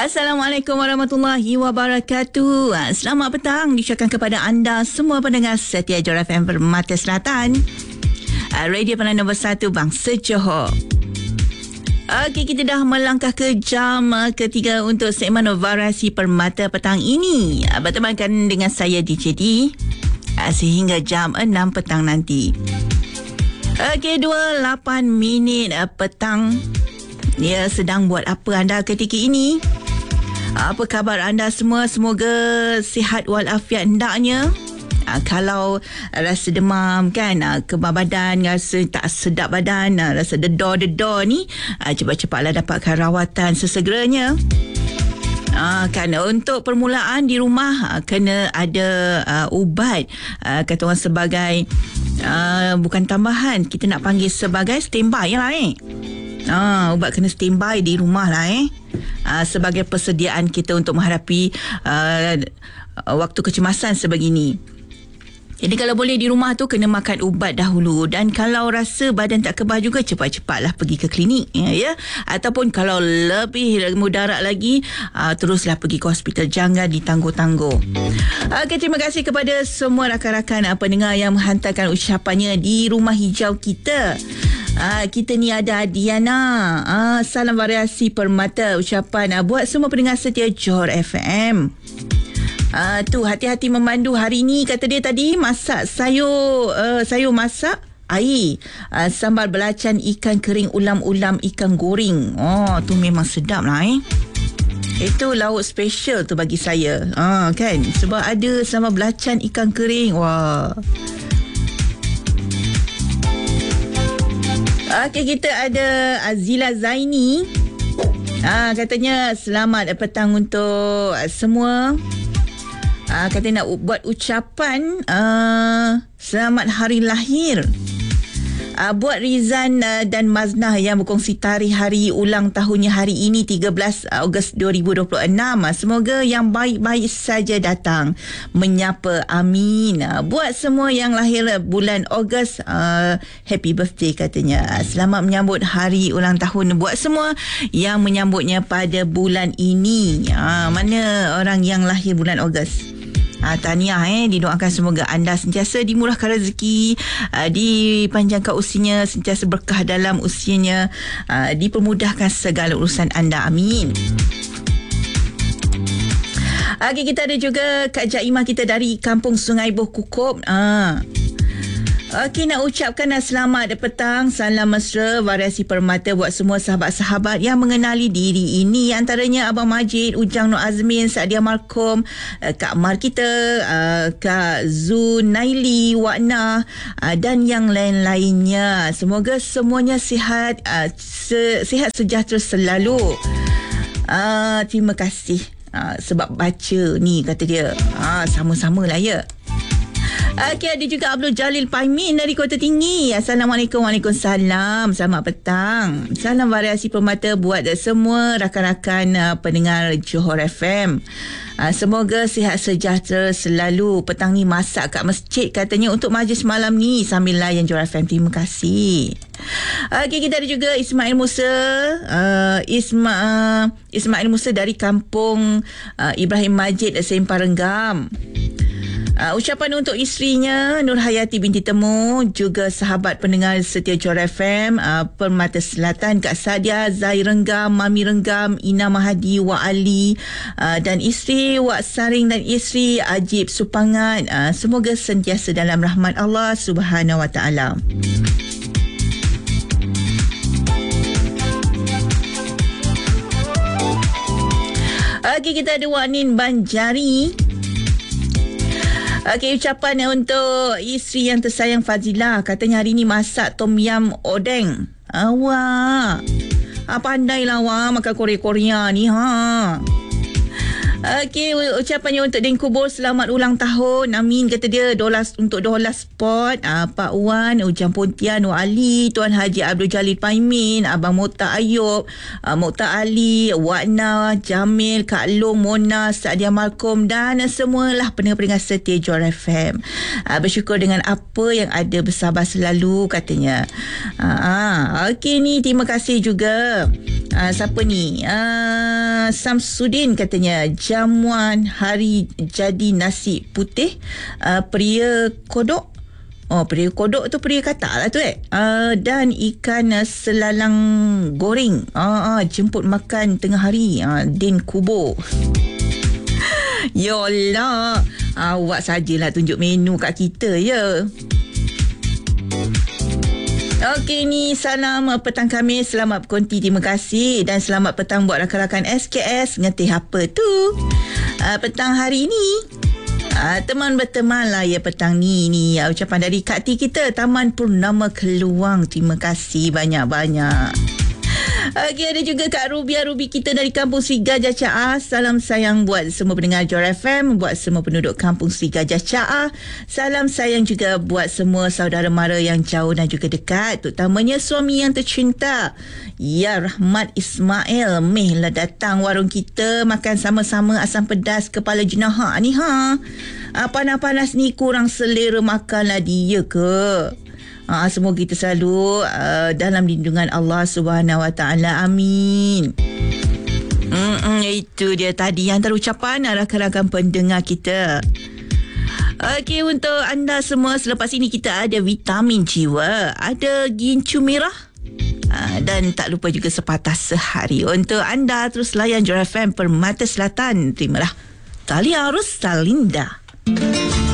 Assalamualaikum warahmatullahi wabarakatuh. Selamat petang diucapkan kepada anda semua pendengar setia Johor FM Permata Selatan, radio pilihan nombor 1 Bangsa Johor. Okey, kita dah melangkah ke jam ketiga untuk segmen variasi Permata petang ini. Bertemankan dengan saya DJD sehingga jam 6 petang nanti. Okey, 28 minit petang. Ya, sedang buat apa anda ketika ini? Apa khabar anda semua? Semoga sihat walafiat hendaknya. Kalau rasa demam kan, kebal badan, rasa tak sedap badan, rasa dedor-dedor ni, cepat-cepatlah dapatkan rawatan sesegeranya. Kan untuk permulaan di rumah kena ada ubat, kata orang sebagai bukan tambahan, kita nak panggil sebagai standby lah ubat kena standby di rumah lah sebagai persediaan kita untuk menghadapi waktu kecemasan sebegini. Jadi kalau boleh di rumah tu kena makan ubat dahulu, dan kalau rasa badan tak kebal juga cepat-cepatlah pergi ke klinik ya. Ataupun kalau lebih mudarat lagi, teruslah pergi ke hospital, jangan ditangguh-tangguh. Okey, terima kasih kepada semua rakan-rakan pendengar yang menghantarkan ucapannya di rumah hijau kita. Kita ni ada Diana. Salam variasi Permata, ucapan buat semua pendengar setia Johor FM. Tu hati-hati memandu hari ni, kata dia tadi. Masak sayur masak air, sambal belacan ikan kering, ulam-ulam ikan goreng. Tu memang sedap lah Itu lauk special tu bagi saya. Kan, sebab ada sambal belacan ikan kering. Wah. Okey, kita ada Azila Zaini. Katanya selamat petang untuk semua. Katanya nak buat ucapan selamat hari lahir buat Rizan dan Maznah yang berkongsi tarikh hari ulang tahunnya hari ini 13 Ogos 2026. Semoga yang baik-baik saja datang menyapa, amin. Buat semua yang lahir bulan Ogos, happy birthday katanya. Selamat menyambut hari ulang tahun buat semua yang menyambutnya pada bulan ini. Mana orang yang lahir bulan Ogos? Tahniah didoakan semoga anda sentiasa dimurahkan rezeki, dipanjangkan usianya, sentiasa berkah dalam usianya, dipermudahkan segala urusan anda, amin. Okey, kita ada juga Kak Jaimah kita dari Kampung Sungai Buh Kukup. Okey, nak ucapkan selamat petang, salam mesra variasi Permata buat semua sahabat-sahabat yang mengenali diri ini, antaranya Abang Majid, Ujang Nur Azmin, Saadia Markom, Kak Mar kita, Kak Zunaili, Wakna, dan yang lain-lainnya. Semoga semuanya sihat, sihat sejahtera selalu. Terima kasih sebab baca ni, kata dia. Sama-sama lah ya. Okey, ada juga Abdul Jalil Paimin dari Kota Tinggi. Assalamualaikum. Waalaikumsalam. Selamat petang. Salam variasi Permata buat semua rakan-rakan pendengar Johor FM. Semoga sihat sejahtera selalu. Petang ni masak kat masjid katanya untuk majlis malam ni sambil layan Johor FM. Terima kasih. Okey, kita ada juga Ismail Musa. Ismail Musa dari Kampung Ibrahim Majid, Sempang Renggam. Ucapan untuk isterinya Nur Hayati binti Temu, juga sahabat pendengar setia Johor FM Permata Selatan, Kak Sadia, Zai Renggam, Mami Renggam, Ina Mahadi, Wak Ali, dan isteri Wak Saring dan isteri Ajib Supangat. Semoga sentiasa dalam rahmat Allah Subhanahu Wa Taala. Okey, kita ada Wak Nin Banjari. Okey, ucapan untuk isteri yang tersayang Fazilah. Katanya hari ni masak tom yam odeng. Awak pandailah awak makan Korea-Korea ni Okey, ucapannya untuk Din Kubur, selamat ulang tahun. Amin, kata dia. Untuk Dola Sport, Pak Wan, Ujang Pontian, Nur Ali, Tuan Haji Abdul Jalil Paimin, Abang Mota Ayub, Mokta Ali, Wakna, Jamil, Kak Long, Mona, Sadia Malcolm dan semualah pendengar-pendengar setia Johor FM. Bersyukur dengan apa yang ada, bersabar selalu, katanya. Okey ni, terima kasih juga. Siapa ni? Samsudin katanya, jamuan hari jadi nasi putih, pria kodok. Pria kodok tu pria katak lah tu dan ikan selalang goreng. Jemput makan tengah hari. Din Kubur. Yolah, awak sajalah tunjuk menu kat kita ya. Okey ni, salam petang Khamis, selamat berkonti, terima kasih, dan selamat petang buat rakan-rakan SKS. Ngerti apa tu petang hari ni. Teman berteman lah ya petang ni. Ucapan dari Kak T kita, Taman Purnama Keluang. Terima kasih banyak-banyak. Okey, ada juga Kak Ruby kita dari Kampung Sri Gajah Caah. Salam sayang buat semua pendengar Johor FM, buat semua penduduk Kampung Sri Gajah Caah. Salam sayang juga buat semua saudara mara yang jauh dan juga dekat, terutamanya suami yang tercinta, Ya Rahmat Ismail. Meh lah datang warung kita, makan sama-sama asam pedas kepala jenahak ni panas-panas ni kurang selera makan lah dia ke. Semoga kita selalu dalam lindungan Allah Subhanahu Wa Taala. Amin. Itu dia tadi antara ucapan rakan-rakan pendengar kita. Okey, untuk anda semua, selepas ini kita ada vitamin jiwa, ada gincu merah, dan tak lupa juga sepatah sehari. Untuk anda terus layan Johor FM Permata Selatan. Terimalah Talia Rustalinda.